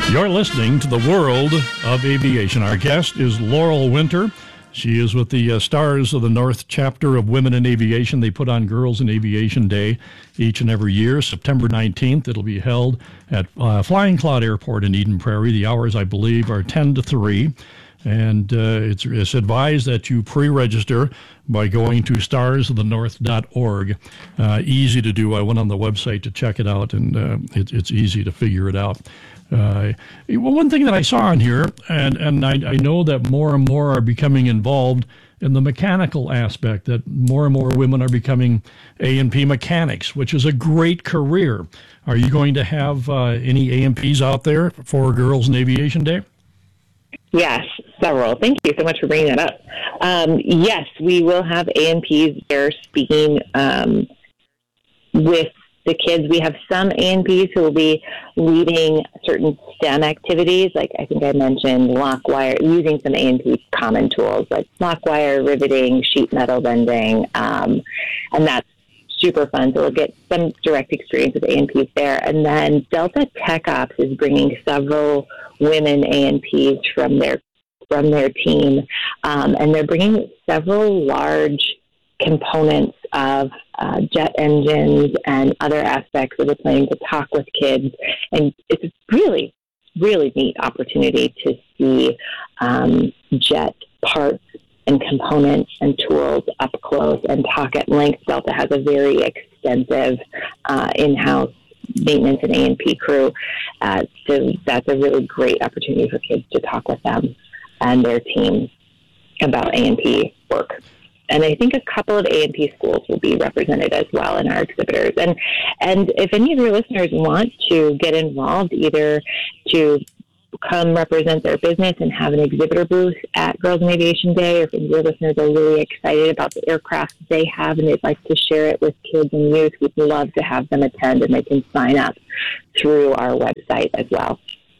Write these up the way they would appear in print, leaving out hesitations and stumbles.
You're listening to the World of Aviation. Our guest is Laurel Winter. She is with the Stars of the North chapter of Women in Aviation. They put on Girls in Aviation Day each and every year, September 19th. It'll be held at Flying Cloud Airport in Eden Prairie. The hours, I believe, are 10 to 3. And it's advised that you pre-register by going to starsofthenorth.org. Easy to do. I went on the website to check it out, and it's easy to figure it out. One thing that I saw on here, and I know that more and more are becoming involved in the mechanical aspect, that more and more women are becoming A&P mechanics, which is a great career. Are you going to have any A&Ps out there for Girls in Aviation Day? Yes, several. Thank you so much for bringing that up. Yes, we will have A&Ps there speaking with the kids. We have some A&Ps who will be leading certain STEM activities, like I think I mentioned lock wire, using some A&P common tools like lock wire, riveting, sheet metal bending, and that's super fun. So we'll get some direct experience with A&Ps there. And then Delta Tech Ops is bringing several women A&Ps from their team, and they're bringing several large components of jet engines and other aspects of the plane to talk with kids. And it's a really, really neat opportunity to see jet parts and components and tools up close and talk at length. Delta has a very extensive in-house maintenance and A&P crew. So that's a really great opportunity for kids to talk with them and their teams about A&P work. And I think a couple of A&P schools will be represented as well in our exhibitors. And if any of your listeners want to get involved, either to come represent their business and have an exhibitor booth at Girls in Aviation Day, or if your listeners are really excited about the aircraft they have and they'd like to share it with kids and youth, we'd love to have them attend, and they can sign up through our website as well.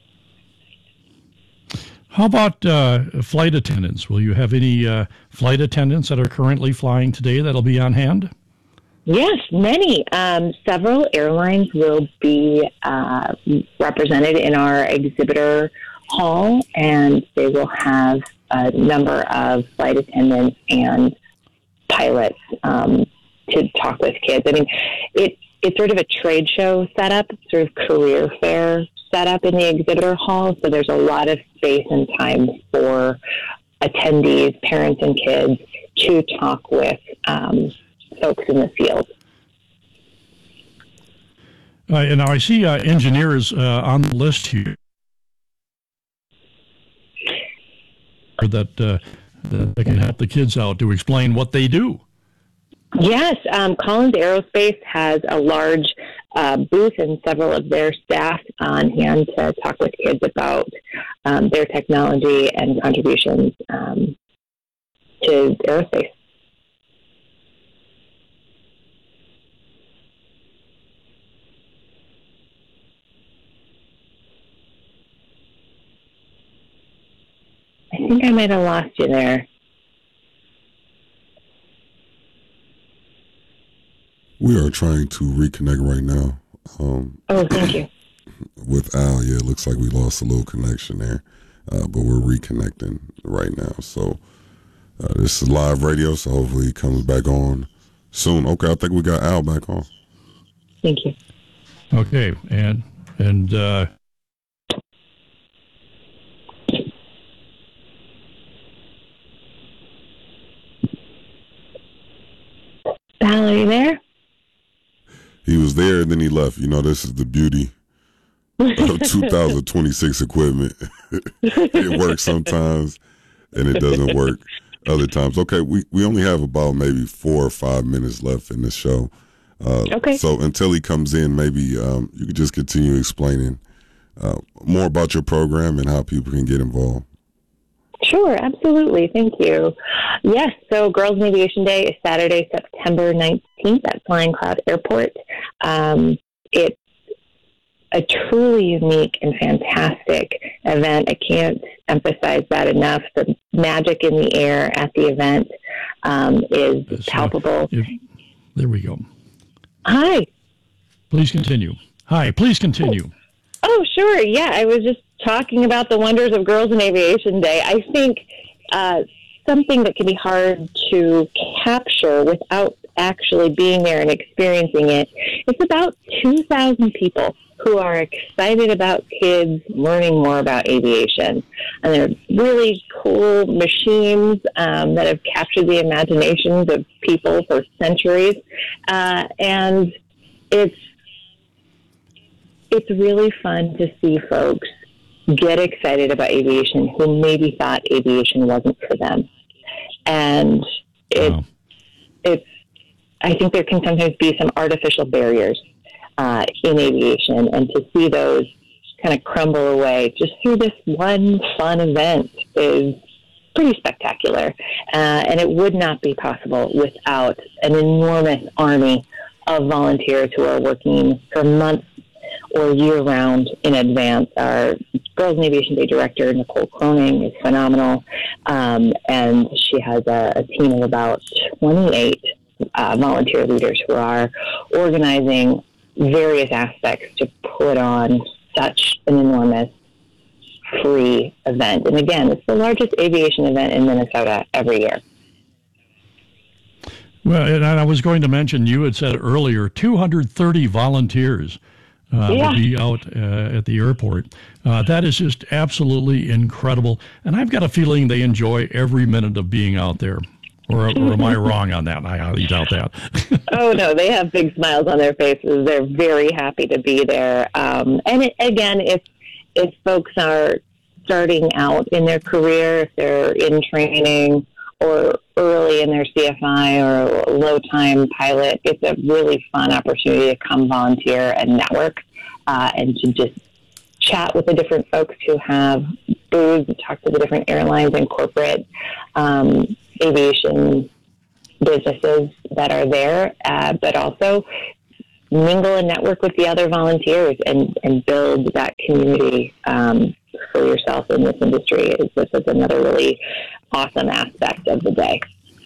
How about flight attendants? Will you have any flight attendants that are currently flying today that'll be on hand? Yes, many. Several airlines will be represented in our exhibitor hall, and they will have a number of flight attendants and pilots to talk with kids. I mean, it's sort of a trade show setup, sort of career fair setup in the exhibitor hall, so there's a lot of space and time for attendees, parents and kids, to talk with folks in the field. And now I see engineers on the list here that can help the kids out to explain what they do. Yes, Collins Aerospace has a large booth and several of their staff on hand to talk with kids about their technology and contributions to aerospace. I think I might have lost you there. We are trying to reconnect right now. Thank you. With Al, yeah, it looks like we lost a little connection there, but we're reconnecting right now. So this is live radio, so hopefully he comes back on soon. Okay, I think we got Al back on. Thank you. Okay, and Al, are you there? He was there and then he left. You know, this is the beauty of 2026 equipment. It works sometimes and it doesn't work other times. Okay, we only have about maybe 4 or 5 minutes left in this show. Okay. So until he comes in, maybe you could just continue explaining more about your program and how people can get involved. Sure, absolutely. Thank you. Yes, so Girls in Aviation Day is Saturday, September 19th at Flying Cloud Airport. It's a truly unique and fantastic event. I can't emphasize that enough. The magic in the air at the event is palpable. There we go. Hi. Please continue. Hi, please continue. Oh, sure. Yeah, I was just talking about the wonders of Girls in Aviation Day. I think something that can be hard to capture without actually being there and experiencing it. It's about 2,000 people who are excited about kids learning more about aviation. And they're really cool machines that have captured the imaginations of people for centuries. And it's really fun to see folks get excited about aviation who maybe thought aviation wasn't for them. And I think there can sometimes be some artificial barriers in aviation, and to see those kind of crumble away just through this one fun event is pretty spectacular. And it would not be possible without an enormous army of volunteers who are working for months or year-round in advance. Our Girls in Aviation Day director, Nicole Croning, is phenomenal, and she has a team of about 28 volunteer leaders who are organizing various aspects to put on such an enormous free event. And again, it's the largest aviation event in Minnesota every year. Well, and I was going to mention, you had said earlier, 230 volunteers will be out at the airport. That is just absolutely incredible. And I've got a feeling they enjoy every minute of being out there. Or am I wrong on that? I highly doubt that. Oh, no, they have big smiles on their faces. They're very happy to be there. And if folks are starting out in their career, if they're in training or early in their CFI or a low-time pilot, it's a really fun opportunity to come volunteer and network and to just chat with the different folks who have booths, talk to the different airlines and corporate aviation businesses that are there, but also mingle and network with the other volunteers and build that community for yourself in this industry. This is another really awesome aspect of the day.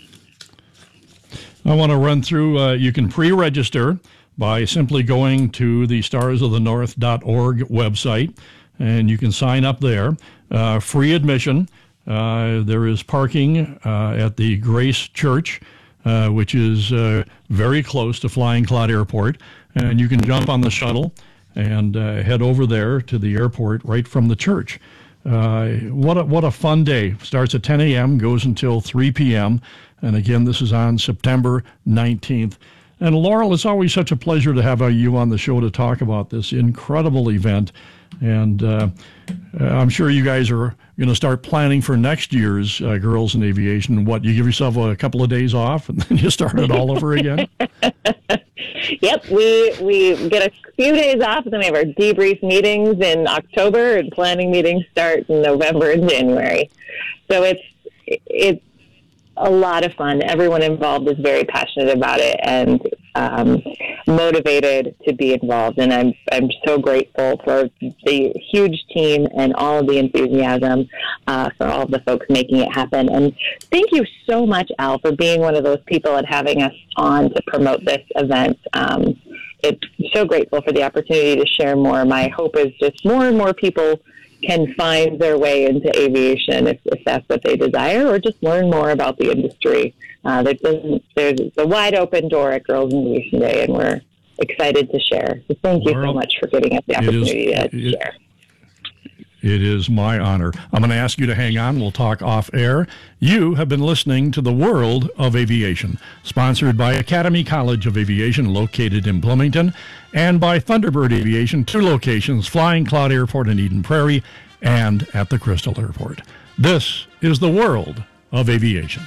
I want to run through, you can pre-register by simply going to the starsofthenorth.org website, and you can sign up there. Free admission. There is parking at the Grace Church, which is very close to Flying Cloud Airport, and you can jump on the shuttle and head over there to the airport right from the church. What a fun day. Starts at 10 a.m., goes until 3 p.m., and again, this is on September 19th. And Laurel, it's always such a pleasure to have you on the show to talk about this incredible event. And I'm sure you guys are going to start planning for next year's Girls in Aviation. What, you give yourself a couple of days off and then you start it all over again? Yep, we get a few days off, and then we have our debrief meetings in October, and planning meetings start in November and January. So it's a lot of fun. Everyone involved is very passionate about it and motivated to be involved. And I'm so grateful for the huge team and all of the enthusiasm for all of the folks making it happen. And thank you so much, Al, for being one of those people and having us on to promote this event. It's so grateful for the opportunity to share more. My hope is just more and more people can find their way into aviation if that's what they desire, or just learn more about the industry. There's a wide open door at Girls in Aviation Day, and we're excited to share. So thank you so much for giving us the opportunity to share. It is my honor. I'm going to ask you to hang on. We'll talk off air. You have been listening to The World of Aviation, sponsored by Academy College of Aviation, located in Bloomington, and by Thunderbird Aviation, 2 locations, Flying Cloud Airport in Eden Prairie and at the Crystal Airport. This is The World of Aviation.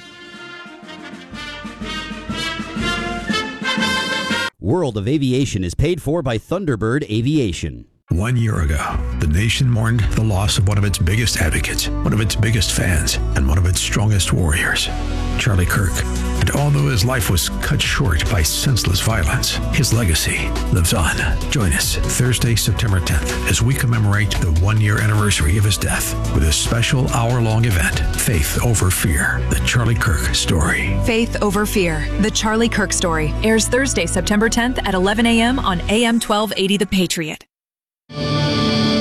World of Aviation is paid for by Thunderbird Aviation. 1 year ago, the nation mourned the loss of one of its biggest advocates, one of its biggest fans, and one of its strongest warriors, Charlie Kirk. And although his life was cut short by senseless violence, his legacy lives on. Join us Thursday, September 10th, as we commemorate the 1-year anniversary of his death with a special hour-long event, Faith Over Fear, The Charlie Kirk Story. Faith Over Fear, The Charlie Kirk Story, airs Thursday, September 10th at 11 a.m. on AM 1280 The Patriot.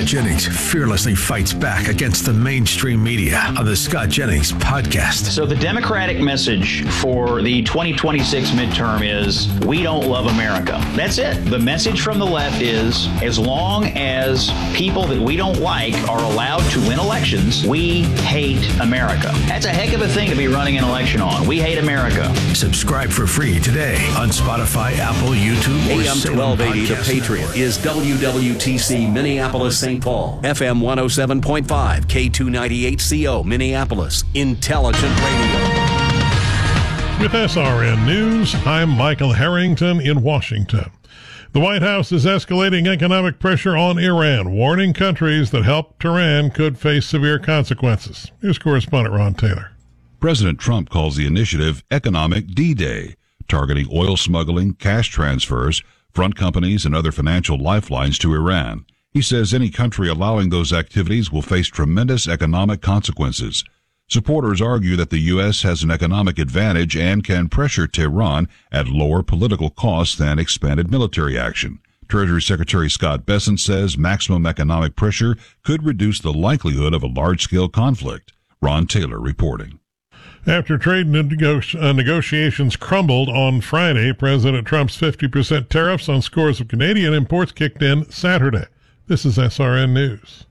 Scott Jennings fearlessly fights back against the mainstream media on the Scott Jennings podcast. So the Democratic message for the 2026 midterm is, we don't love America. That's it. The message from the left is, as long as people that we don't like are allowed to win elections, we hate America. That's a heck of a thing to be running an election on. We hate America. Subscribe for free today on Spotify, Apple, YouTube, or AM 1280 The Patriot is WWTC Minneapolis, St. Paul. FM 107.5, K298CO Minneapolis. Intelligent Radio. With SRN News, I'm Michael Harrington in Washington. The White House is escalating economic pressure on Iran, warning countries that help Tehran could face severe consequences. Here's correspondent Ron Taylor. President Trump calls the initiative Economic D-Day, targeting oil smuggling, cash transfers, front companies, and other financial lifelines to Iran. He says any country allowing those activities will face tremendous economic consequences. Supporters argue that the U.S. has an economic advantage and can pressure Tehran at lower political costs than expanded military action. Treasury Secretary Scott Bessent says maximum economic pressure could reduce the likelihood of a large-scale conflict. Ron Taylor reporting. After trade negotiations crumbled on Friday, President Trump's 50% tariffs on scores of Canadian imports kicked in Saturday. This is SRN News.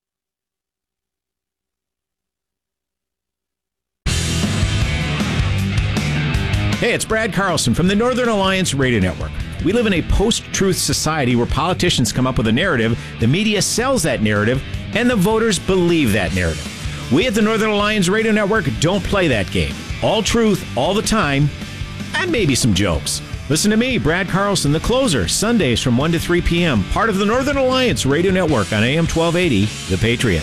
Hey, it's Brad Carlson from the Northern Alliance Radio Network. We live in a post-truth society where politicians come up with a narrative, the media sells that narrative, and the voters believe that narrative. We at the Northern Alliance Radio Network don't play that game. All truth, all the time, and maybe some jokes. Listen to me, Brad Carlson, The Closer, Sundays from 1 to 3 p.m., part of the Northern Alliance Radio Network on AM 1280, The Patriot.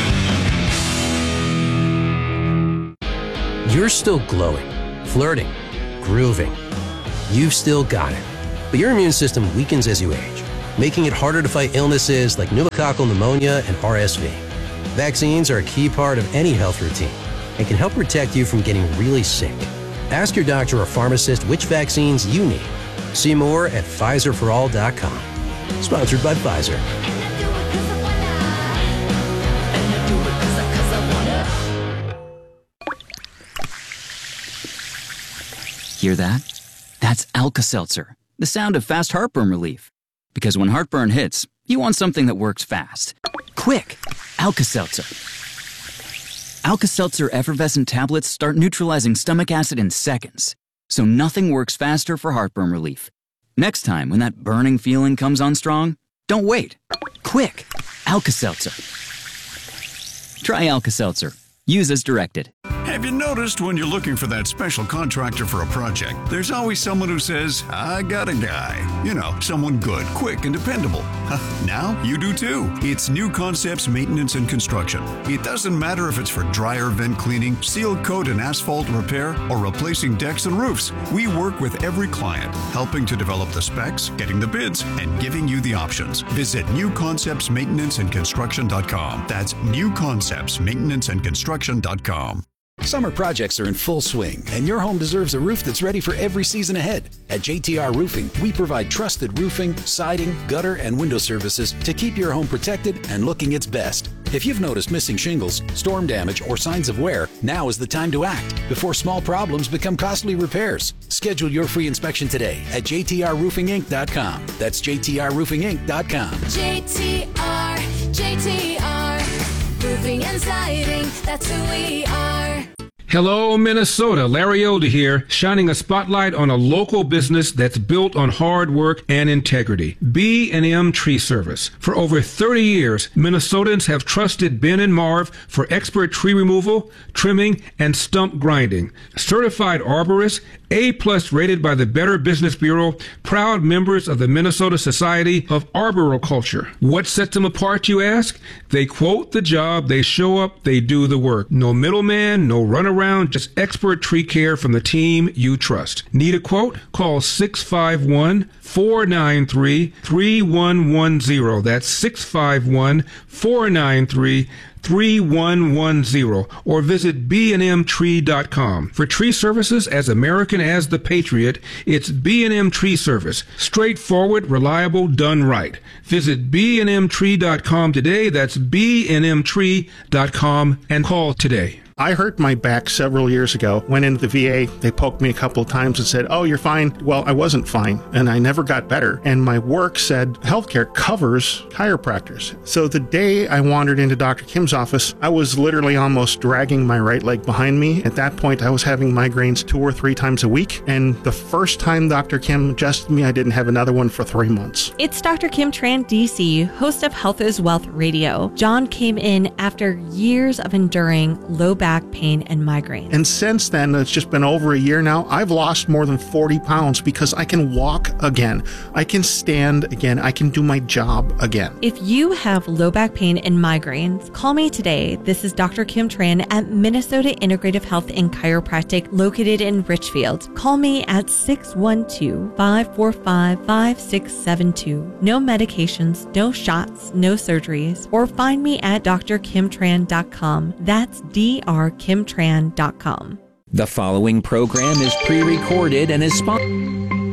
You're still glowing, flirting, grooving. You've still got it. But your immune system weakens as you age, making it harder to fight illnesses like pneumococcal pneumonia and RSV. Vaccines are a key part of any health routine and can help protect you from getting really sick. Ask your doctor or pharmacist which vaccines you need. See more at PfizerForAll.com. Sponsored by Pfizer. Hear that? That's Alka-Seltzer, the sound of fast heartburn relief. Because when heartburn hits, you want something that works fast. Quick! Alka-Seltzer. Alka-Seltzer effervescent tablets start neutralizing stomach acid in seconds, so nothing works faster for heartburn relief. Next time, when that burning feeling comes on strong, don't wait. Quick! Alka-Seltzer. Try Alka-Seltzer. Use as directed. Have you noticed when you're looking for that special contractor for a project, there's always someone who says, I got a guy. You know, someone good, quick, and dependable. Now you do too. It's New Concepts Maintenance and Construction. It doesn't matter if it's for dryer vent cleaning, seal coat and asphalt repair, or replacing decks and roofs. We work with every client, helping to develop the specs, getting the bids, and giving you the options. Visit newconceptsmaintenanceandconstruction.com. That's newconceptsmaintenanceandconstruction.com. Summer projects are in full swing, and your home deserves a roof that's ready for every season ahead. At JTR Roofing, we provide trusted roofing, siding, gutter, and window services to keep your home protected and looking its best. If you've noticed missing shingles, storm damage, or signs of wear, now is the time to act before small problems become costly repairs. Schedule your free inspection today at jtrroofinginc.com. That's jtrroofinginc.com. JTR, roofing and siding, that's who we are. Hello, Minnesota. Larry Older here, shining a spotlight on a local business that's built on hard work and integrity. B&M Tree Service. For over 30 years, Minnesotans have trusted Ben and Marv for expert tree removal, trimming, and stump grinding. Certified arborists, A+ rated by the Better Business Bureau, proud members of the Minnesota Society of Arboriculture. What sets them apart, you ask? They quote the job, they show up, they do the work. No middleman, no runaround, just expert tree care from the team you trust. Need a quote? Call 651-493-3110. That's 651-493-3110. 3110 or visit bnmtree.com. For tree services as American as the Patriot, it's B&M Tree Service. Straightforward, reliable, done right. Visit bnmtree.com today. That's bnmtree.com and call today. I hurt my back several years ago. Went into the VA. They poked me a couple of times and said, "Oh, you're fine." Well, I wasn't fine, and I never got better. And my work said healthcare covers chiropractors. So the day I wandered into Dr. Kim's office, I was literally almost dragging my right leg behind me. At that point, I was having migraines 2 or 3 times a week. And the first time Dr. Kim adjusted me, I didn't have another one for 3 months. It's Dr. Kim Tran, DC, host of Health is Wealth Radio. John came in after years of enduring low back pain and migraine. And since then, it's just been over a year now, I've lost more than 40 pounds because I can walk again. I can stand again. I can do my job again. If you have low back pain and migraines, call me today. This is Dr. Kim Tran at Minnesota Integrative Health and Chiropractic located in Richfield. Call me at 612-545-5672. No medications, no shots, no surgeries. Or find me at drkimtran.com. That's drkimtran.com. The following program is pre-recorded and is sponsored.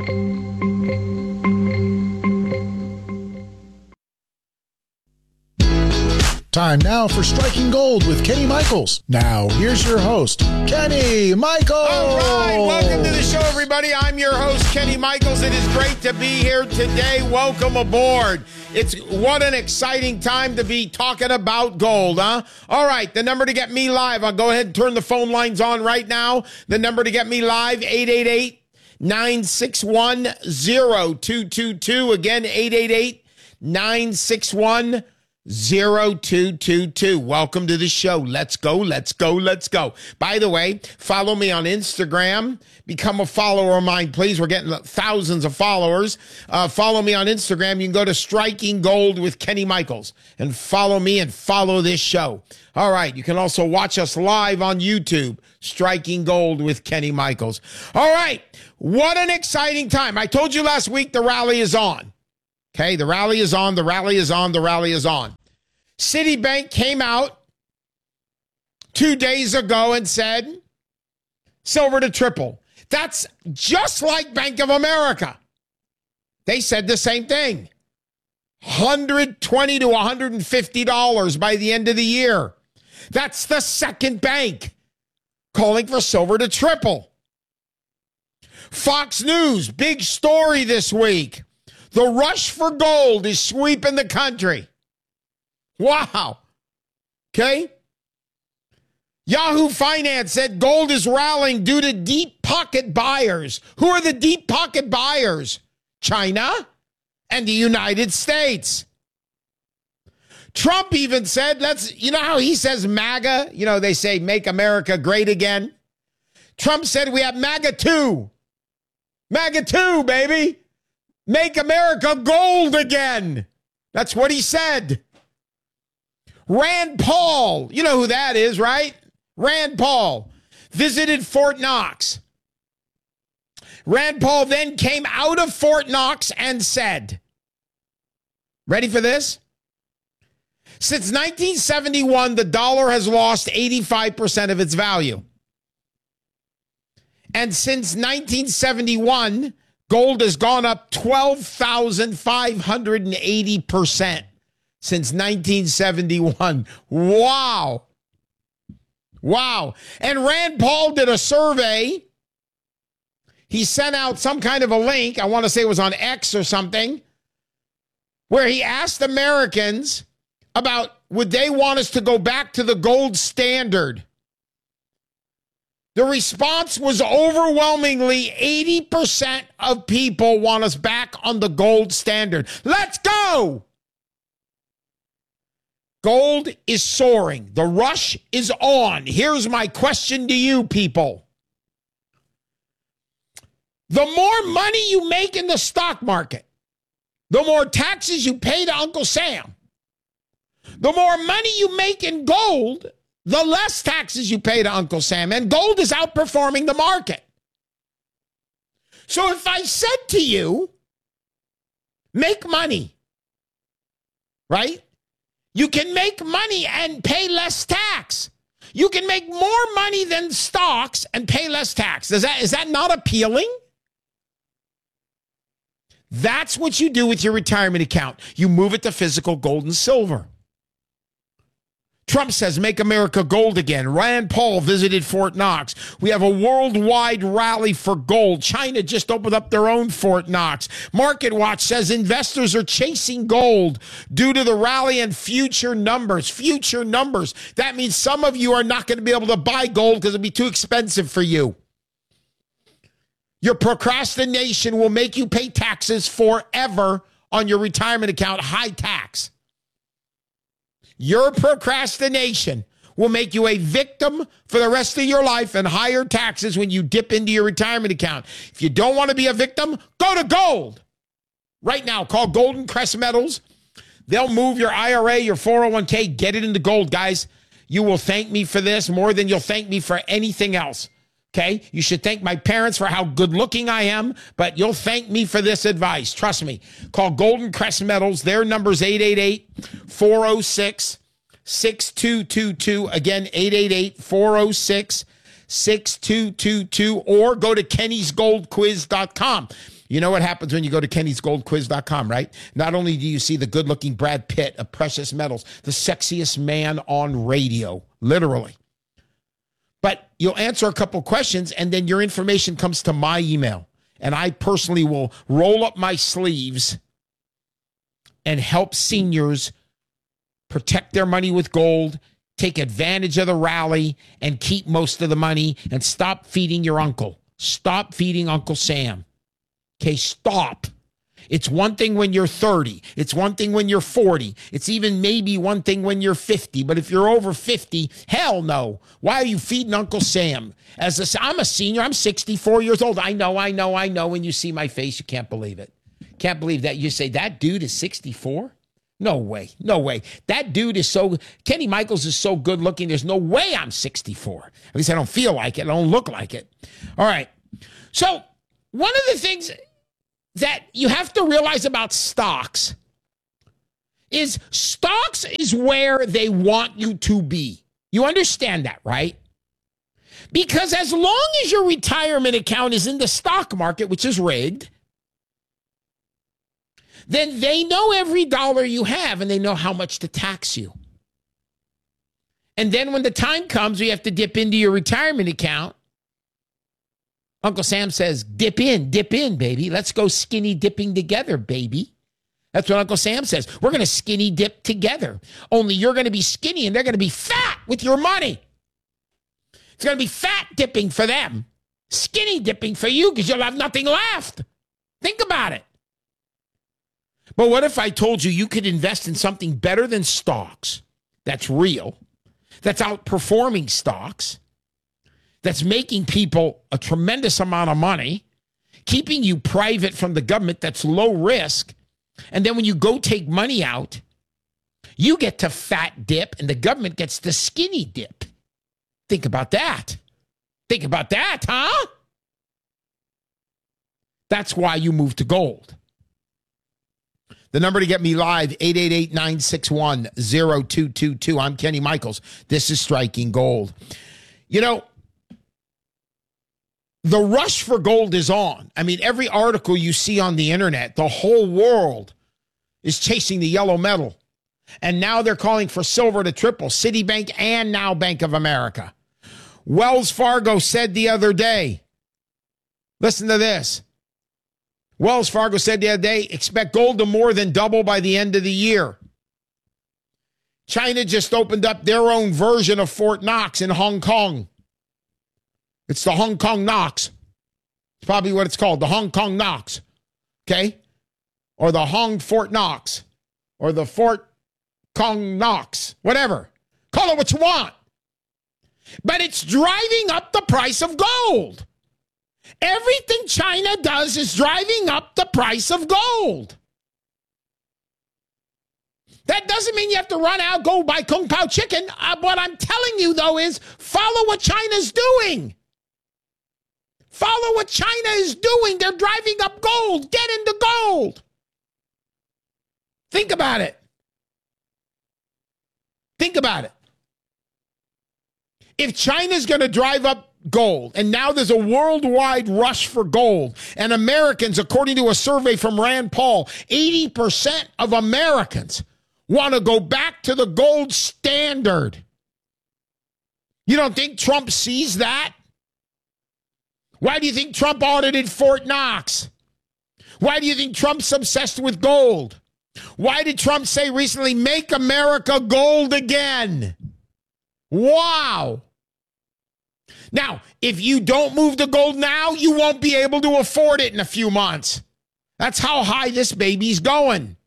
Time now for Striking Gold with Kenny Michaels. Now, here's your host, Kenny Michaels. All right, welcome to the show, everybody. I'm your host, Kenny Michaels. It is great to be here today. Welcome aboard. What an exciting time to be talking about gold, huh? All right, the number to get me live, I'll go ahead and turn the phone lines on right now. The number to get me live, 888-961-0222. Again, 888-961-0222. 0222. Welcome to the show. Let's go, let's go, let's go. By the way, follow me on Instagram. Become a follower of mine, please. We're getting thousands of followers. Follow me on Instagram. You can go to Striking Gold with Kenny Michaels and follow me and follow this show. All right. You can also watch us live on YouTube, Striking Gold with Kenny Michaels. All right. What an exciting time. I told you last week the rally is on. Okay, the rally is on, the rally is on, the rally is on. Citibank came out 2 days ago and said, silver to triple. That's just like Bank of America. They said the same thing. $120 to $150 by the end of the year. That's the second bank calling for silver to triple. Fox News, big story this week. The rush for gold is sweeping the country. Wow. Okay. Yahoo Finance said gold is rallying due to deep pocket buyers. Who are the deep pocket buyers? China and the United States. Trump even said, you know how he says MAGA? You know, they say make America great again. Trump said we have MAGA 2. MAGA 2, baby. Make America gold again. That's what he said. Rand Paul, you know who that is, right? Rand Paul visited Fort Knox. Rand Paul then came out of Fort Knox and said, ready for this? Since 1971, the dollar has lost 85% of its value. And since 1971, gold has gone up 12,580% since 1971. Wow. Wow. And Rand Paul did a survey. He sent out some kind of a link. I want to say it was on X or something, where he asked Americans about would they want us to go back to the gold standard. The response was overwhelmingly 80% of people want us back on the gold standard. Let's go! Gold is soaring. The rush is on. Here's my question to you people. The more money you make in the stock market, the more taxes you pay to Uncle Sam. The more money you make in gold, the less taxes you pay to Uncle Sam, and gold is outperforming the market. So if I said to you, make money, right? You can make money and pay less tax. You can make more money than stocks and pay less tax. Is that not appealing? That's what you do with your retirement account. You move it to physical gold and silver. Trump says, make America gold again. Rand Paul visited Fort Knox. We have a worldwide rally for gold. China just opened up their own Fort Knox. Market Watch says investors are chasing gold due to the rally and future numbers. Future numbers. That means some of you are not going to be able to buy gold because it'll be too expensive for you. Your procrastination will make you pay taxes forever on your retirement account, high tax. Your procrastination will make you a victim for the rest of your life and higher taxes when you dip into your retirement account. If you don't want to be a victim, go to gold. Right now, call Golden Crest Metals. They'll move your IRA, your 401k, get it into gold, guys. You will thank me for this more than you'll thank me for anything else. Okay? You should thank my parents for how good looking I am, but you'll thank me for this advice. Trust me. Call Golden Crest Metals. Their number's 888-406-6222. Again, 888-406-6222. Or go to kennysgoldquiz.com. You know what happens when you go to kennysgoldquiz.com, right? Not only do you see the good-looking Brad Pitt of Precious Metals, the sexiest man on radio, literally. But you'll answer a couple questions, and then your information comes to my email. And I personally will roll up my sleeves and help seniors protect their money with gold, take advantage of the rally, and keep most of the money, and stop feeding your uncle. Stop feeding Uncle Sam. Okay, stop. It's one thing when you're 30. It's one thing when you're 40. It's even maybe one thing when you're 50. But if you're over 50, hell no. Why are you feeding Uncle Sam? I'm a senior. I'm 64 years old. I know. When you see my face, you can't believe it. Can't believe that. You say, that dude is 64? No way. That dude is Kenny Michaels is so good looking. There's no way I'm 64. At least I don't feel like it. I don't look like it. All right. So one of the things that you have to realize about stocks is where they want you to be. You understand that, right? Because as long as your retirement account is in the stock market, which is rigged, then they know every dollar you have and they know how much to tax you. And then when the time comes, you have to dip into your retirement account. Uncle Sam says, dip in, baby. Let's go skinny dipping together, baby. That's what Uncle Sam says. We're going to skinny dip together. Only you're going to be skinny and they're going to be fat with your money. It's going to be fat dipping for them. Skinny dipping for you because you'll have nothing left. Think about it. But what if I told you you could invest in something better than stocks that's real, that's outperforming stocks, that's making people a tremendous amount of money, keeping you private from the government, that's low risk, and then when you go take money out, you get to fat dip and the government gets to skinny dip. Think about that. Think about that, huh? That's why you move to gold. The number to get me live, 888-961-0222. I'm Kenny Michaels. This is Striking Gold. You know, the rush for gold is on. I mean, every article you see on the internet, the whole world is chasing the yellow metal. And now they're calling for silver to triple. Citibank and now Bank of America. Wells Fargo said the other day, listen to this. Wells Fargo said the other day, expect gold to more than double by the end of the year. China just opened up their own version of Fort Knox in Hong Kong. It's the Hong Kong Knox. It's probably what it's called, the Hong Kong Knox. Okay? Or the Fort Knox. Or the Fort Kong Knox. Whatever. Call it what you want. But it's driving up the price of gold. Everything China does is driving up the price of gold. That doesn't mean you have to run out, go buy Kung Pao chicken. What I'm telling you, though, is follow what China's doing. Follow what China is doing. They're driving up gold. Get into gold. Think about it. Think about it. If China's going to drive up gold, and now there's a worldwide rush for gold, and Americans, according to a survey from Rand Paul, 80% of Americans want to go back to the gold standard. You don't think Trump sees that? Why do you think Trump audited Fort Knox? Why do you think Trump's obsessed with gold? Why did Trump say recently, make America gold again? Wow. Now, if you don't move the gold now, you won't be able to afford it in a few months. That's how high this baby's going.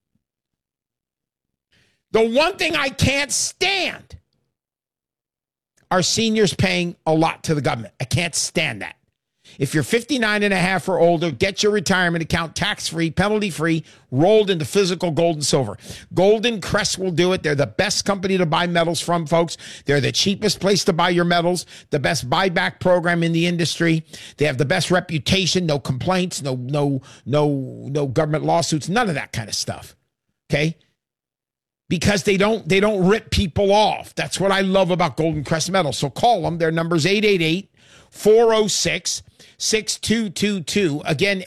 The one thing I can't stand are seniors paying a lot to the government. I can't stand that. If you're 59 and a half or older, get your retirement account tax-free, penalty-free, rolled into physical gold and silver. Golden Crest will do it. They're the best company to buy metals from, folks. They're the cheapest place to buy your metals, the best buyback program in the industry. They have the best reputation, no complaints, no government lawsuits, none of that kind of stuff. Okay? Because they don't rip people off. That's what I love about Golden Crest Metals. So call them. Their number's 888-406-6222. Again,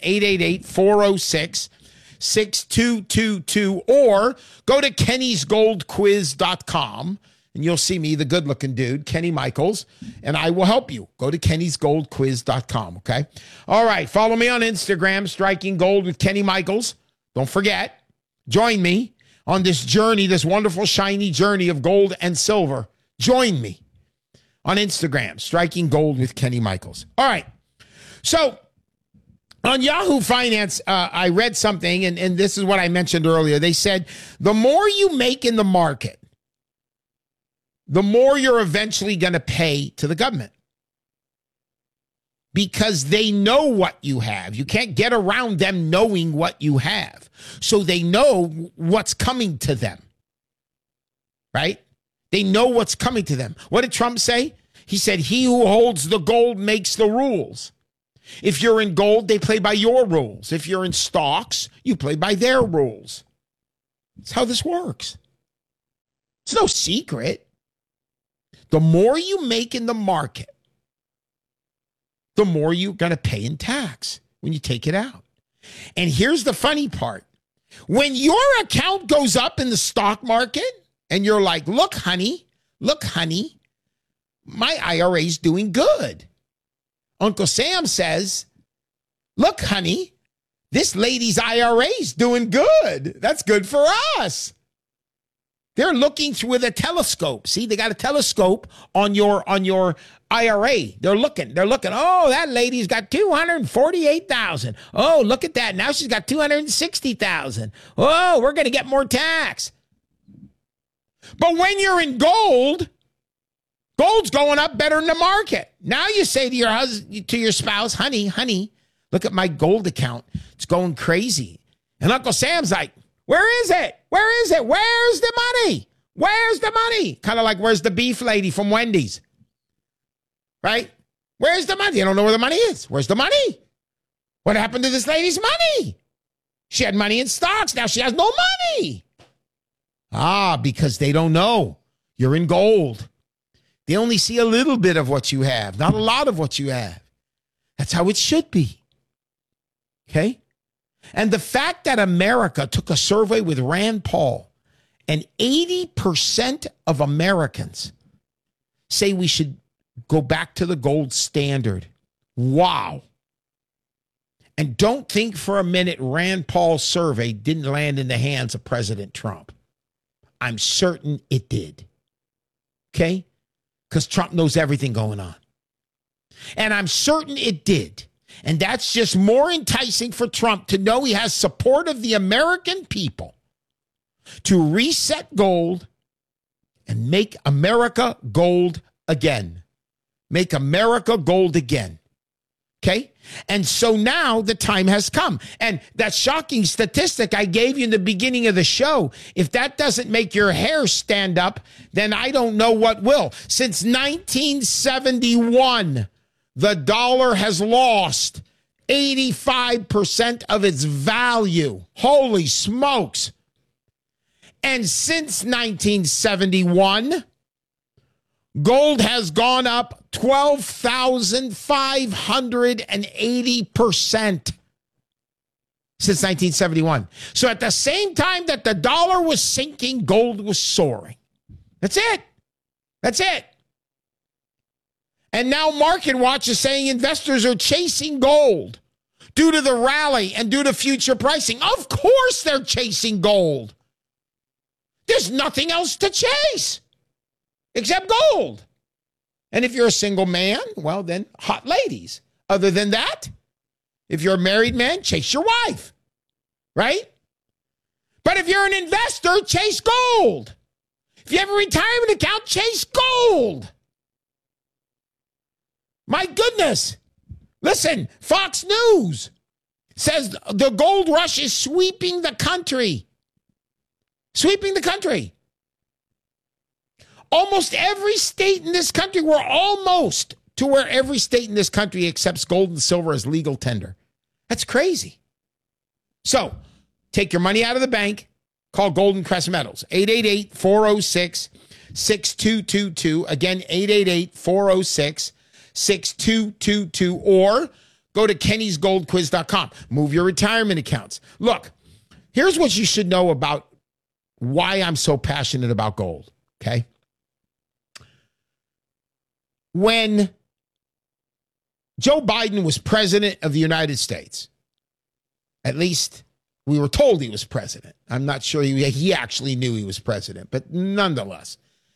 888-406-6222. Or go to kennysgoldquiz.com and you'll see me, the good-looking dude, Kenny Michaels, and I will help you. Go to kennysgoldquiz.com, okay? All right, follow me on Instagram, Striking Gold with Kenny Michaels. Don't forget, join me on this journey, this wonderful, shiny journey of gold and silver. Join me on Instagram, Striking Gold with Kenny Michaels. All right. So on Yahoo Finance, I read something, and this is what I mentioned earlier. They said, the more you make in the market, the more you're eventually going to pay to the government. Because they know what you have. You can't get around them knowing what you have. So they know what's coming to them. Right? They know what's coming to them. What did Trump say? He said, he who holds the gold makes the rules. If you're in gold, they play by your rules. If you're in stocks, you play by their rules. That's how this works. It's no secret. The more you make in the market, the more you're going to pay in tax when you take it out. And here's the funny part. When your account goes up in the stock market and you're like, look, honey, my IRA's doing good. Uncle Sam says, look, honey, this lady's IRA's doing good. That's good for us. They're looking through with a telescope. See, they got a telescope on your IRA. They're looking. Oh, that lady's got $248,000. Oh, look at that. Now she's got $260,000. Oh, we're going to get more tax. But when you're in gold, gold's going up better in the market. Now you say to your husband, to your spouse, honey, look at my gold account. It's going crazy. And Uncle Sam's like, where is it? Where is it? Where's the money? Where's the money? Kind of like, where's the beef lady from Wendy's? Right? Where's the money? You don't know where the money is. Where's the money? What happened to this lady's money? She had money in stocks. Now she has no money. Because they don't know. You're in gold. They only see a little bit of what you have, not a lot of what you have. That's how it should be. Okay? And the fact that America took a survey with Rand Paul and 80% of Americans say we should go back to the gold standard. Wow. And don't think for a minute Rand Paul's survey didn't land in the hands of President Trump. I'm certain it did. Okay? Because Trump knows everything going on. And I'm certain it did. And that's just more enticing for Trump to know he has support of the American people to reset gold and make America gold again. Make America gold again. Okay? And so now the time has come. And that shocking statistic I gave you in the beginning of the show, if that doesn't make your hair stand up, then I don't know what will. Since 1971, the dollar has lost 85% of its value. Holy smokes. And since 1971, gold has gone up 12,580% since 1971. So at the same time that the dollar was sinking, gold was soaring. That's it. That's it. And now Market Watch is saying investors are chasing gold due to the rally and due to future pricing. Of course they're chasing gold. There's nothing else to chase except gold. And if you're a single man, well, then hot ladies. Other than that, if you're a married man, chase your wife, right? But if you're an investor, chase gold. If you have a retirement account, chase gold. My goodness. Listen, Fox News says the gold rush is sweeping the country. Sweeping the country. Almost every state in this country, we're almost to where every state in this country accepts gold and silver as legal tender. That's crazy. So, take your money out of the bank. Call Golden Crest Metals. 888-406-6222. Again, 888-406-6222. Or go to kennysgoldquiz.com. Move your retirement accounts. Look, here's what you should know about why I'm so passionate about gold, okay? When Joe Biden was president of the United States, at least we were told he was president. I'm not sure he actually knew he was president, but nonetheless.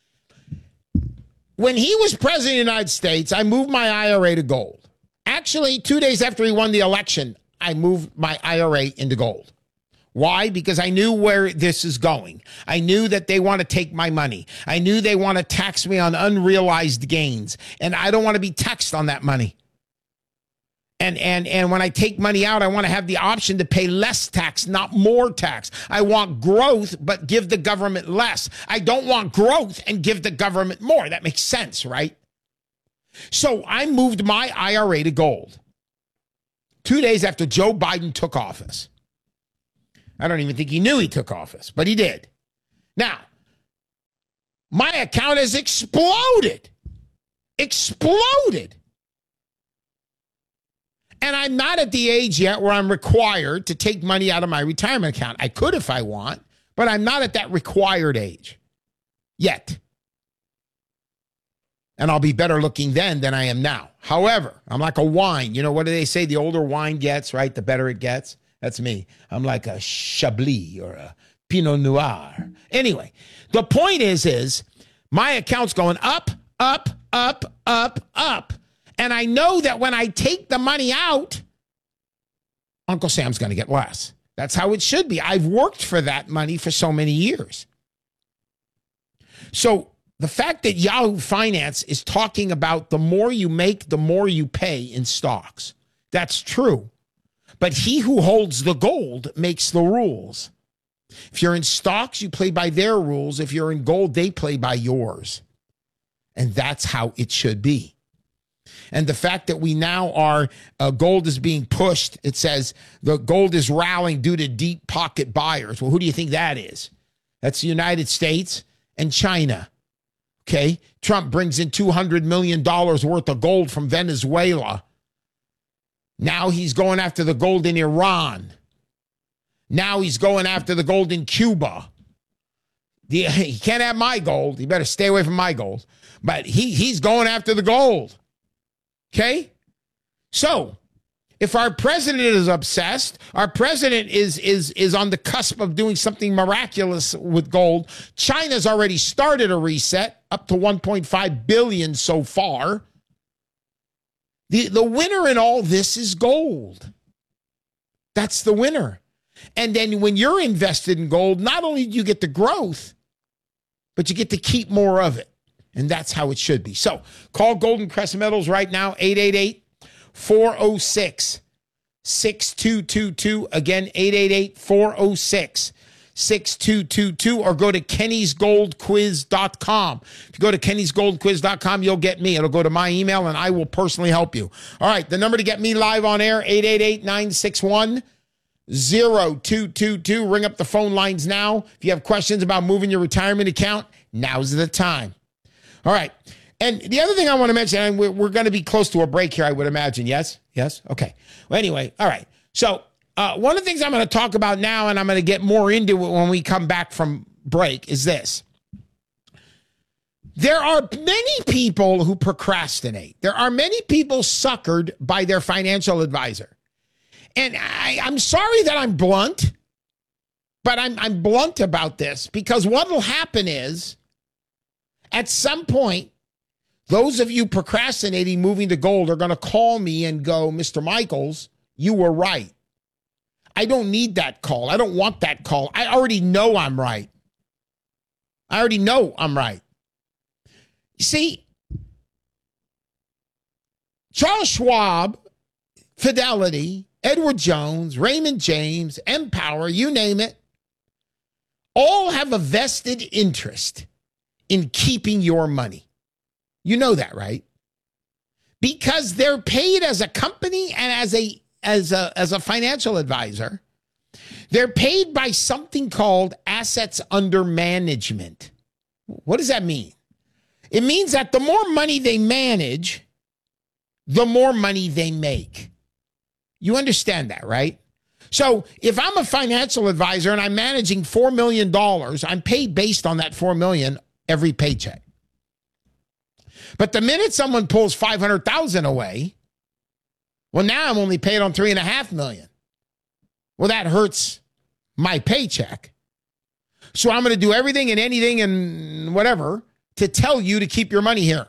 When he was president of the United States, I moved my IRA to gold. Actually, 2 days after he won the election, I moved my IRA into gold. Why? Because I knew where this is going. I knew that they want to take my money. I knew they want to tax me on unrealized gains, and I don't want to be taxed on that money. And when I take money out, I want to have the option to pay less tax, not more tax. I want growth, but give the government less. I don't want growth and give the government more. That makes sense, right? So I moved my IRA to gold 2 days after Joe Biden took office. I don't even think he knew he took office, but he did. Now, my account has exploded. Exploded. And I'm not at the age yet where I'm required to take money out of my retirement account. I could if I want, but I'm not at that required age yet. And I'll be better looking then than I am now. However, I'm like a wine. You know, what do they say? The older wine gets, right? The better it gets. That's me. I'm like a Chablis or a Pinot Noir. Anyway, the point is my account's going up, up, up, up, up. And I know that when I take the money out, Uncle Sam's going to get less. That's how it should be. I've worked for that money for so many years. So the fact that Yahoo Finance is talking about the more you make, the more you pay in stocks. That's true. But he who holds the gold makes the rules. If you're in stocks, you play by their rules. If you're in gold, they play by yours. And that's how it should be. And the fact that we now are, gold is being pushed, it says the gold is rallying due to deep pocket buyers. Well, who do you think that is? That's the United States and China. Okay? Trump brings in $200 million worth of gold from Venezuela. Now he's going after the gold in Iran. Now he's going after the gold in Cuba. He can't have my gold. He better stay away from my gold. But he's going after the gold. Okay? So, if our president is obsessed, our president is on the cusp of doing something miraculous with gold. China's already started a reset, up to 1.5 billion so far. The winner in all this is gold. That's the winner. And then when you're invested in gold, not only do you get the growth, but you get to keep more of it. And that's how it should be. So call Golden Crest Metals right now, 888-406-6222. Again, 888-406-6222, or go to kennysgoldquiz.com. If you go to kennysgoldquiz.com, you'll get me. It'll go to my email, and I will personally help you. All right, the number to get me live on air, 888-961 0222. Ring up the phone lines now. If you have questions about moving your retirement account, now's the time. All right. And the other thing I want to mention, and we're going to be close to a break here, I would imagine. Yes? Yes? Okay. Well, anyway, all right. So one of the things I'm going to talk about now, and I'm going to get more into it when we come back from break, is this. There are many people who procrastinate. There are many people suckered by their financial advisor. And I'm sorry that I'm blunt, but I'm blunt about this, because what will happen is at some point, those of you procrastinating moving to gold are going to call me and go, Mr. Michaels, you were right. I don't need that call. I don't want that call. I already know I'm right. I already know I'm right. You see, Charles Schwab, Fidelity, Edward Jones, Raymond James, Empower, you name it, all have a vested interest in keeping your money. You know that, right? Because they're paid as a company and as a financial advisor. They're paid by something called assets under management. What does that mean? It means that the more money they manage, the more money they make. You understand that, right? So if I'm a financial advisor and I'm managing $4 million, I'm paid based on that $4 million every paycheck. But the minute someone pulls $500,000 away, well, now I'm only paid on $3.5 million. Well, that hurts my paycheck. So I'm going to do everything and anything and whatever to tell you to keep your money here.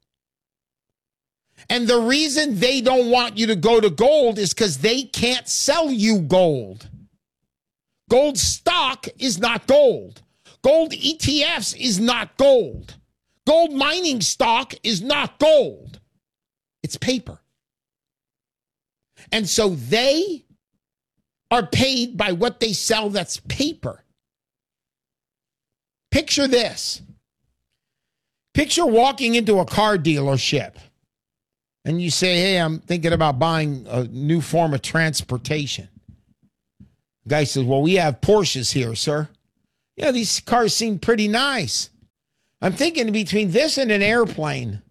And the reason they don't want you to go to gold is because they can't sell you gold. Gold stock is not gold. Gold ETFs is not gold. Gold mining stock is not gold. It's paper. And so they are paid by what they sell that's paper. Picture this. Picture walking into a car dealership and you say, hey, I'm thinking about buying a new form of transportation. The guy says, well, we have Porsches here, sir. Yeah, these cars seem pretty nice. I'm thinking between this and an airplane.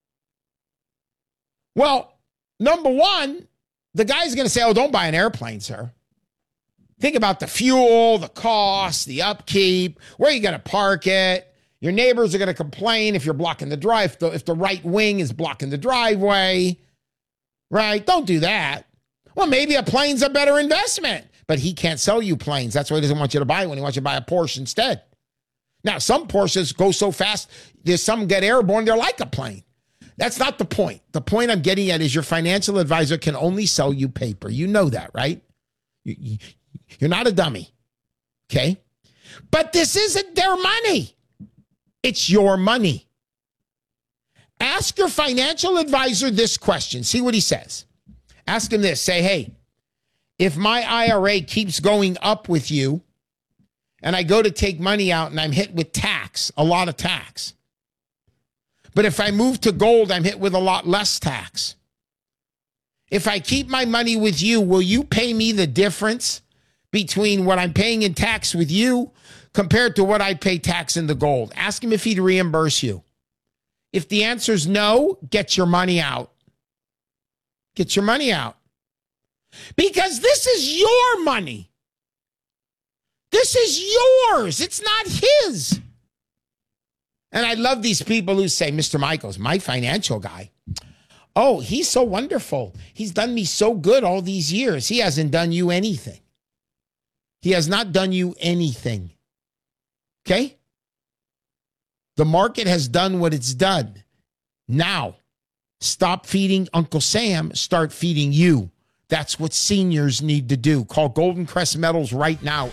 Well, number one, the guy's going to say, oh, don't buy an airplane, sir. Think about the fuel, the cost, the upkeep, where you're going to park it. Your neighbors are going to complain if you're blocking the drive, if the right wing is blocking the driveway, right? Don't do that. Well, maybe a plane's a better investment, but he can't sell you planes. That's why he doesn't want you to buy one. He wants you to buy a Porsche instead. Now, some Porsches go so fast, there's some get airborne, they're like a plane. That's not the point. The point I'm getting at is your financial advisor can only sell you paper. You know that, right? You're not a dummy, okay? But this isn't their money. It's your money. Ask your financial advisor this question. See what he says. Ask him this. Say, hey, if my IRA keeps going up with you and I go to take money out and I'm hit with tax, a lot of tax. But if I move to gold, I'm hit with a lot less tax. If I keep my money with you, will you pay me the difference between what I'm paying in tax with you compared to what I pay tax in the gold? Ask him if he'd reimburse you. If the answer is no, get your money out. Get your money out. Because this is your money. This is yours. It's not his. And I love these people who say, Mr. Michaels, my financial guy, oh, he's so wonderful. He's done me so good all these years. He hasn't done you anything. He has not done you anything. Okay? The market has done what it's done. Now, stop feeding Uncle Sam, start feeding you. That's what seniors need to do. Call Golden Crest Metals right now,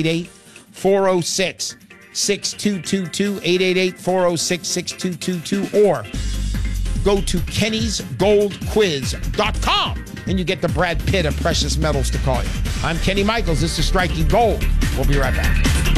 888-406-6222, 888-406-6222, or go to kennysgoldquiz.com and you get the Brad Pitt of precious metals to call you. I'm Kenny Michaels. This is Striking Gold. We'll be right back.